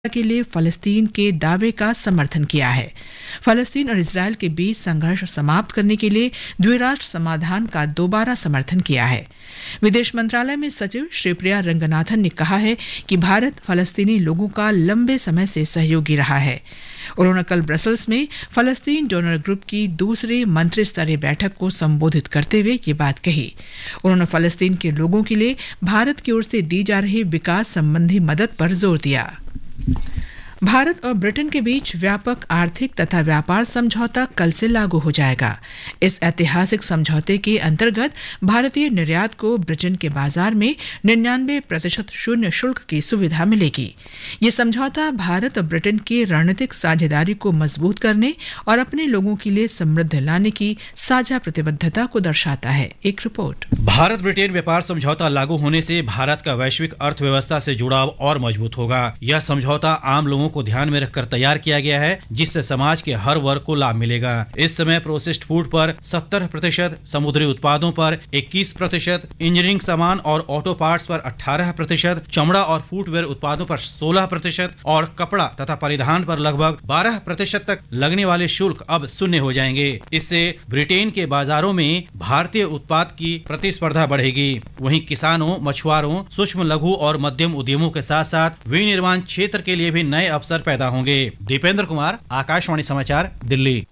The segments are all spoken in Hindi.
के लिए फलस्तीन के दावे का समर्थन किया है। फलस्तीन और इजरायल के बीच संघर्ष समाप्त करने के लिए द्विराष्ट्र समाधान का दोबारा समर्थन किया है। विदेश मंत्रालय में सचिव श्रीप्रिया रंगनाथन ने कहा है कि भारत फलस्तीनी लोगों का लंबे समय से सहयोगी रहा है। उन्होंने कल ब्रसल्स में फलस्तीन डोनर ग्रुप की दूसरी मंत्री स्तरीय बैठक को संबोधित करते हुए ये बात कही। उन्होंने फलस्तीन के लोगों के लिए भारत की ओर से दी जा रही विकास संबंधी मदद पर जोर दिया। भारत और ब्रिटेन के बीच व्यापक आर्थिक तथा व्यापार समझौता कल से लागू हो जाएगा। इस ऐतिहासिक समझौते के अंतर्गत भारतीय निर्यात को ब्रिटेन के बाजार में 99% शून्य शुल्क की सुविधा मिलेगी। ये समझौता भारत और ब्रिटेन की रणनीतिक साझेदारी को मजबूत करने और अपने लोगों के लिए समृद्धि लाने की साझा प्रतिबद्धता को दर्शाता है। एक रिपोर्ट। भारत ब्रिटेन व्यापार समझौता लागू होने से भारत का वैश्विक अर्थव्यवस्था से जुड़ाव और मजबूत होगा। यह समझौता आम लोगों को ध्यान में रखकर तैयार किया गया है, जिससे समाज के हर वर्ग को लाभ मिलेगा। इस समय प्रोसेस्ड फूड पर 70%, समुद्री उत्पादों पर 21%, इंजीनियरिंग सामान और ऑटो पार्ट्स पर 18%, चमड़ा और फुटवेयर उत्पादों पर 16% और कपड़ा तथा परिधान पर लगभग 12% तक लगने वाले शुल्क अब शून्य हो जाएंगे। इससे ब्रिटेन के बाजारों में भारतीय उत्पाद की प्रतिस्पर्धा बढ़ेगी। वहीं किसानों, मछुआरों, सूक्ष्म लघु और मध्यम उद्यमों के साथ साथ विनिर्माण क्षेत्र के लिए भी नए अवसर पैदा होंगे। दीपेंद्र कुमार, आकाशवाणी समाचार, दिल्ली।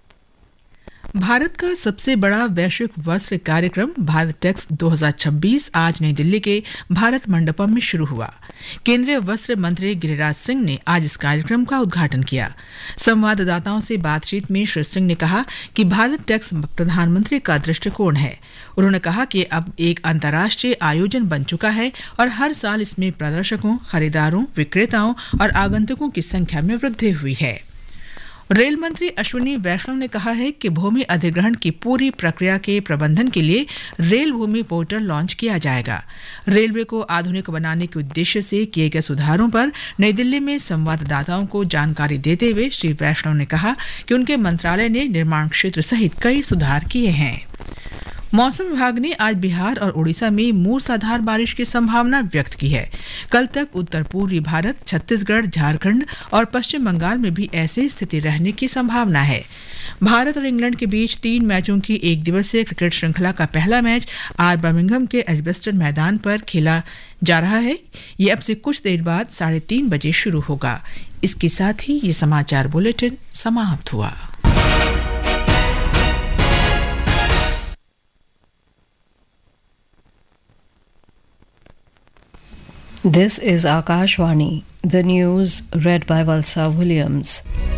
भारत का सबसे बड़ा वैश्विक वस्त्र कार्यक्रम भारत टेक्स 2026 आज नई दिल्ली के भारत मंडपम में शुरू हुआ। केंद्रीय वस्त्र मंत्री गिरिराज सिंह ने आज इस कार्यक्रम का उद्घाटन किया। संवाददाताओं से बातचीत में श्री सिंह ने कहा कि भारत टेक्स प्रधानमंत्री का दृष्टिकोण है। उन्होंने कहा कि अब एक अंतर्राष्ट्रीय आयोजन बन चुका है और हर साल इसमें प्रदर्शकों, खरीदारों, विक्रेताओं और आगंतुकों की संख्या में वृद्धि हुई है। रेल मंत्री अश्विनी वैष्णव ने कहा है कि भूमि अधिग्रहण की पूरी प्रक्रिया के प्रबंधन के लिए रेल भूमि पोर्टल लॉन्च किया जाएगा। रेलवे को आधुनिक बनाने के उद्देश्य से किए गए सुधारों पर नई दिल्ली में संवाददाताओं को जानकारी देते हुए श्री वैष्णव ने कहा कि उनके मंत्रालय ने निर्माण क्षेत्र सहित कई सुधार किए हैं। मौसम विभाग ने आज बिहार और उड़ीसा में मूसलाधार बारिश की संभावना व्यक्त की है। कल तक उत्तर पूर्वी भारत, छत्तीसगढ़, झारखंड और पश्चिम बंगाल में भी ऐसी स्थिति रहने की संभावना है। भारत और इंग्लैंड के बीच 3 मैचों की एक दिवसीय क्रिकेट श्रृंखला का पहला मैच आज बर्मिंघम के एजबेस्टन मैदान पर खेला जा रहा है। ये अब से कुछ देर बाद 3:30 बजे शुरू होगा। इसके साथ ही ये समाचार बुलेटिन समाप्त हुआ। This is Akashvani, the news read by Valsa Williams.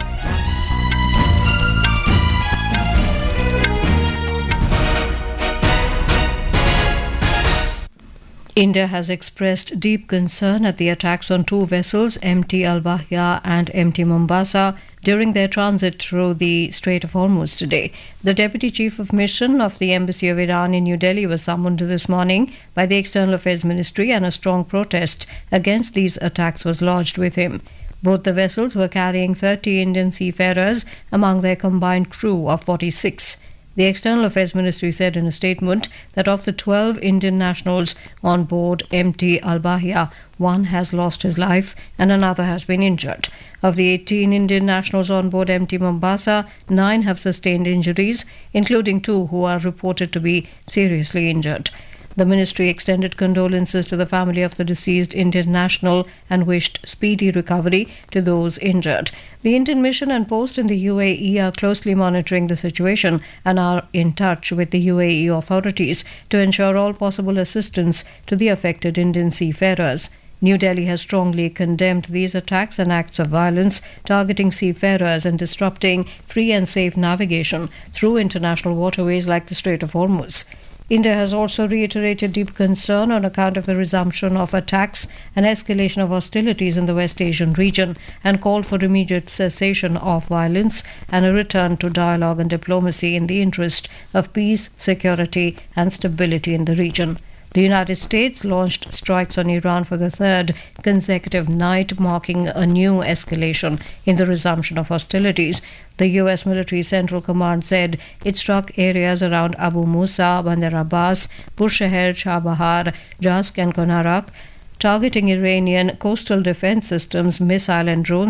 India has expressed deep concern at the attacks on 2 vessels, MT Al-Bahia and MT Mombasa, during their transit through the Strait of Hormuz today. The Deputy Chief of Mission of the Embassy of Iran in New Delhi was summoned this morning by the External Affairs Ministry, and a strong protest against these attacks was lodged with him. Both the vessels were carrying 30 Indian seafarers among their combined crew of 46. The External Affairs Ministry said in a statement that of the 12 Indian nationals on board MT Al-Bahia, 1 has lost his life and another has been injured. Of the 18 Indian nationals on board MT Mombasa, 9 have sustained injuries, including 2 who are reported to be seriously injured. The ministry extended condolences to the family of the deceased Indian national and wished speedy recovery to those injured. The Indian mission and post in the UAE are closely monitoring the situation and are in touch with the UAE authorities to ensure all possible assistance to the affected Indian seafarers. New Delhi has strongly condemned these attacks and acts of violence targeting seafarers and disrupting free and safe navigation through international waterways like the Strait of Hormuz. India has also reiterated deep concern on account of the resumption of attacks and escalation of hostilities in the West Asian region and called for immediate cessation of violence and a return to dialogue and diplomacy in the interest of peace, security and stability in the region. The United States launched strikes on Iran for the 3rd consecutive night, marking a new escalation in the resumption of hostilities. The U.S. military Central Command said it struck areas around Abu Musa, Bandar Abbas, Bushehr, Chabahar, Jask and Konarak, targeting Iranian coastal defense systems, missile and drone